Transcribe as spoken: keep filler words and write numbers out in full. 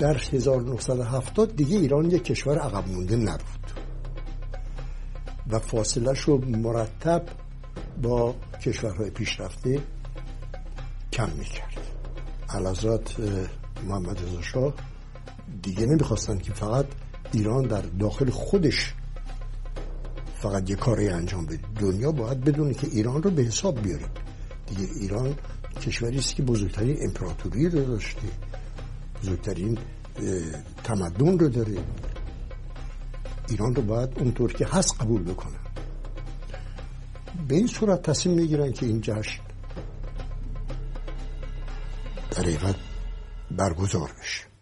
در هزار و نهصد و هفتاد دیگه ایران یک کشور عقب مونده نبود و فاصله شو مرتب با کشورهای پیشرفته کم میکرد. اعلیحضرت محمد رضا شاه دیگه نمیخواستن که فقط ایران در داخل خودش فقط یه کاری انجام بده. دنیا باید بدونه که ایران رو به حساب بیاریم. دیگه ایران کشوری است که بزرگترین امپراتوری رو داشته، بزرگترین تمدن رو داره. ایران رو باید اونطور که هست قبول بکنن. به این صورت تصمیم میگیرن که این جشن در حقیقت برگزار بشه.